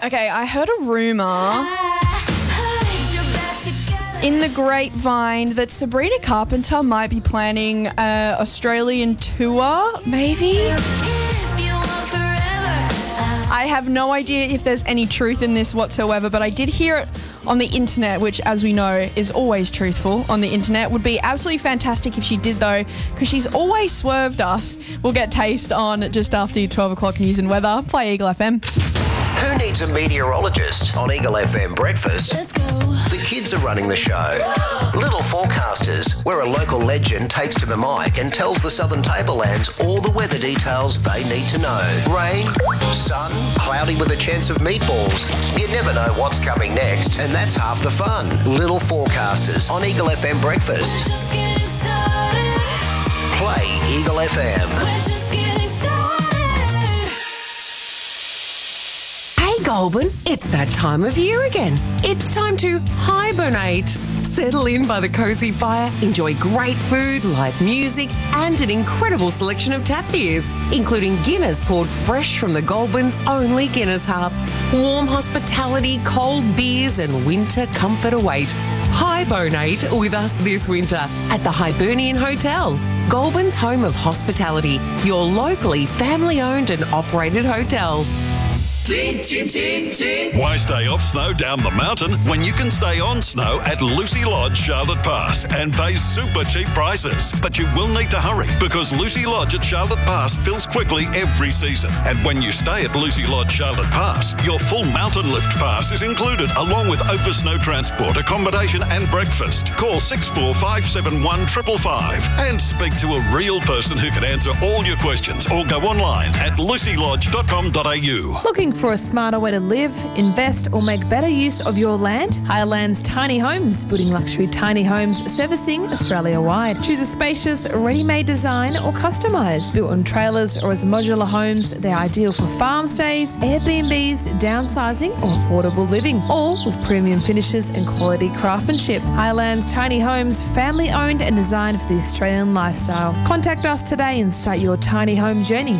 Okay, I heard a rumour in the grapevine that Sabrina Carpenter might be planning an Australian tour, maybe? I have no idea if there's any truth in this whatsoever, but I did hear it on the internet, which, as we know, is always truthful on the internet. Would be absolutely fantastic if she did, though, because she's always swerved us. We'll get Taste on just after your 12 o'clock news and weather. Play Eagle FM. Who needs a meteorologist on Eagle FM Breakfast? Let's go. The kids are running the show. Little Forecasters, where a local legend takes to the mic and tells the Southern Tablelands all the weather details they need to know. Rain, sun, cloudy with a chance of meatballs. You never know what's coming next, and that's half the fun. Little Forecasters on Eagle FM Breakfast. We're just getting started. Play Eagle FM. We're just getting started. Hey Goulburn, it's that time of year again. It's time to hibernate. Settle in by the cosy fire, enjoy great food, live music, and an incredible selection of tap beers, including Guinness poured fresh from the Goulburn's only Guinness Hub. Warm hospitality, cold beers, and winter comfort await. Hibernate with us this winter at the Hibernian Hotel, Goulburn's home of hospitality, your locally family-owned and operated hotel. Why stay off snow down the mountain when you can stay on snow at Lucy Lodge, Charlotte Pass and pay super cheap prices? But you will need to hurry because Lucy Lodge at Charlotte Pass fills quickly every season. And when you stay at Lucy Lodge, Charlotte Pass, your full mountain lift pass is included along with over snow transport, accommodation and breakfast. Call 6457 555 and speak to a real person who can answer all your questions or go online at lucylodge.com.au. Looking for a smarter way to live, invest or make better use of your land? Highlands Tiny Homes, building luxury tiny homes, servicing Australia-wide. Choose a spacious, ready-made design or customise. Built on trailers or as modular homes, they're ideal for farm stays, Airbnbs, downsizing or affordable living, all with premium finishes and quality craftsmanship. Highlands Tiny Homes, family-owned and designed for the Australian lifestyle. Contact us today and start your tiny home journey.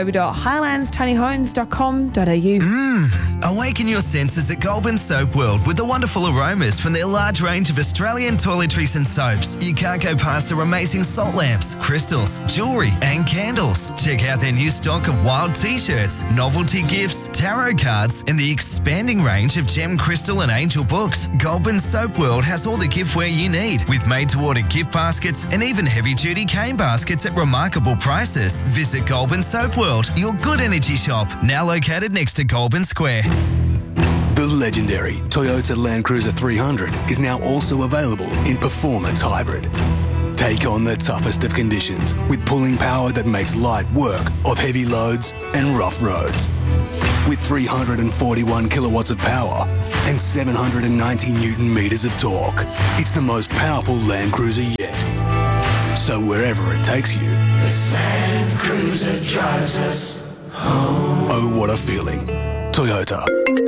www.highlandstinyhomes.com.au. Awaken your senses at Goulburn Soap World with the wonderful aromas from their large range of Australian toiletries and soaps. You can't go past their amazing salt lamps, crystals, jewellery and candles. Check out their new stock of wild t-shirts, novelty gifts, tarot cards and the expanding range of gem, crystal and angel books. Goulburn Soap World has all the giftware you need with made-to-order gift baskets and even heavy-duty cane baskets at remarkable prices. Visit Goulburn Soap World, your good energy shop, now located next to Goulburn Square. The legendary Toyota Land Cruiser 300 is now also available in Performance Hybrid. Take on the toughest of conditions with pulling power that makes light work of heavy loads and rough roads. With 341 kilowatts of power and 790 Newton meters of torque, it's the most powerful Land Cruiser yet. So wherever it takes you, This Land Cruiser drives us home. oh what a feeling. Toyota.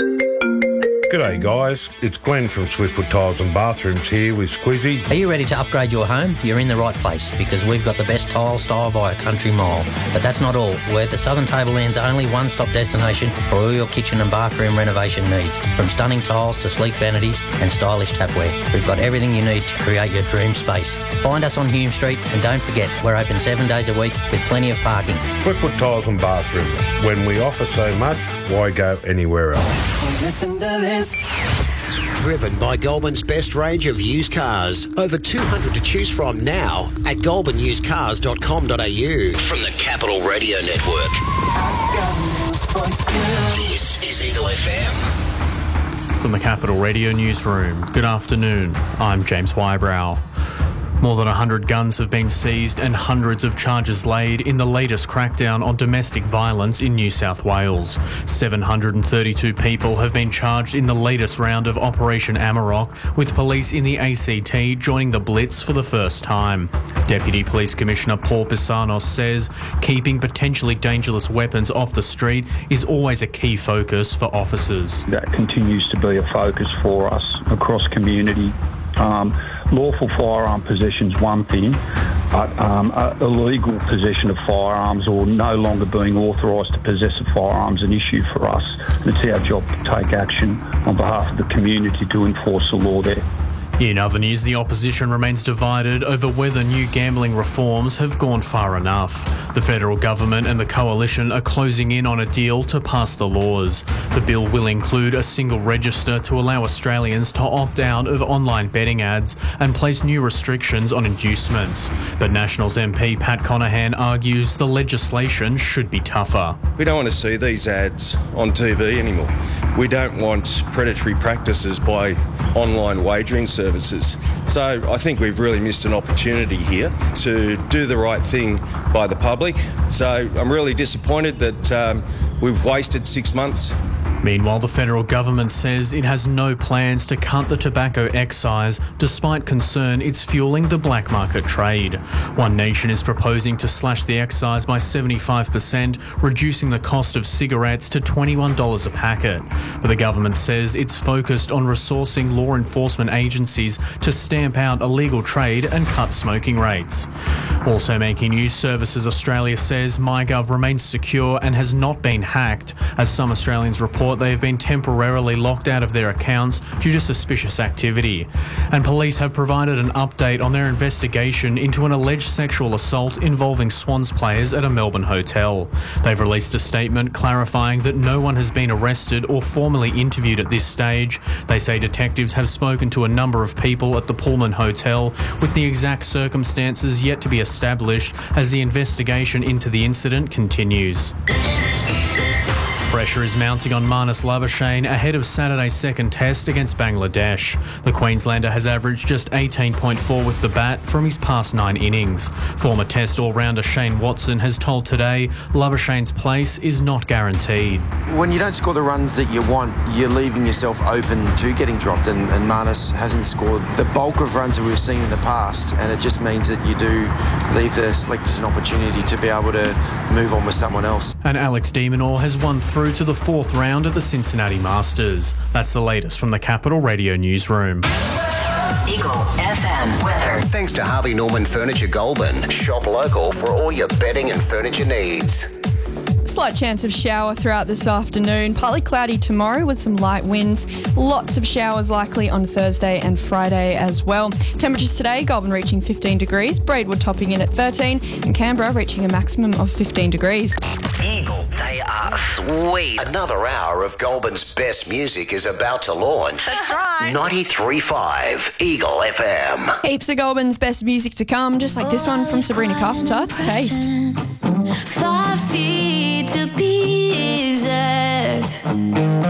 G'day guys, it's Glenn from Swiftfoot Tiles and Bathrooms here with Squizzy. Are you ready to upgrade your home? You're in the right place because we've got the best tile style by a country mile. But that's not all. We're the Southern Tableland's only one-stop destination for all your kitchen and bathroom renovation needs. From stunning tiles to sleek vanities and stylish tapware. We've got everything you need to create your dream space. Find us on Hume Street and don't forget, we're open 7 days a week with plenty of parking. Swiftfoot Tiles and Bathrooms. When we offer so much, why go anywhere else? Listen to this. Driven by Goulburn's best range of used cars. Over 200 to choose from now at goulburnusedcars.com.au. From the Capital Radio Network. This is Eagle FM. From the Capital Radio Newsroom, good afternoon. I'm James Wybrow. More than 100 guns have been seized and hundreds of charges laid in the latest crackdown on domestic violence in New South Wales. 732 people have been charged in the latest round of Operation Amarok, with police in the ACT joining the Blitz for the first time. Deputy Police Commissioner Paul Pisanos says keeping potentially dangerous weapons off the street is always a key focus for officers. That continues to be a focus for us across community. Lawful firearm possession's one thing, But illegal possession of firearms or no longer being authorised to possess a firearm is an issue for us. And it's our job to take action on behalf of the community to enforce the law there. In other news, the opposition remains divided over whether new gambling reforms have gone far enough. The federal government and the coalition are closing in on a deal to pass the laws. The bill will include a single register to allow Australians to opt out of online betting ads and place new restrictions on inducements. But Nationals MP Pat Conahan argues the legislation should be tougher. We don't want to see these ads on TV anymore. We don't want predatory practices by online wagering services. So I think we've really missed an opportunity here to do the right thing by the public. So I'm really disappointed that we've wasted 6 months. Meanwhile, the federal government says it has no plans to cut the tobacco excise, despite concern it's fueling the black market trade. One Nation is proposing to slash the excise by 75%, reducing the cost of cigarettes to $21 a packet. But the government says it's focused on resourcing law enforcement agencies to stamp out illegal trade and cut smoking rates. Also making news, Services Australia says MyGov remains secure and has not been hacked, as some Australians report they have been temporarily locked out of their accounts due to suspicious activity. And police have provided an update on their investigation into an alleged sexual assault involving Swans players at a Melbourne hotel. They've released a statement clarifying that no one has been arrested or formally interviewed at this stage. They say detectives have spoken to a number of people at the Pullman Hotel, with the exact circumstances yet to be established as the investigation into the incident continues. Pressure is mounting on Marnus Labuschagne ahead of Saturday's second test against Bangladesh. The Queenslander has averaged just 18.4 with the bat from his past 9 innings. Former Test all-rounder Shane Watson has told Today Labuschagne's place is not guaranteed. When you don't score the runs that you want, you're leaving yourself open to getting dropped, and Marnus hasn't scored the bulk of runs that we've seen in the past, and it just means that you do leave the selectors an opportunity to be able to move on with someone else. And Alex de Minaur has won through to the 4th round at the Cincinnati Masters. That's the latest from the Capital Radio newsroom. Eagle FM weather. Thanks to Harvey Norman Furniture Goulburn. Shop local for all your bedding and furniture needs. Slight chance of shower throughout this afternoon. Partly cloudy tomorrow with some light winds. Lots of showers likely on Thursday and Friday as well. Temperatures today, Goulburn reaching 15 degrees, Braidwood topping in at 13, and Canberra reaching a maximum of 15 degrees. Eagle, they are sweet. Another hour of Goulburn's best music is about to launch. That's right. 93.5 Eagle FM. Heaps of Goulburn's best music to come, just like this one from Sabrina Carpenter. It's Taste.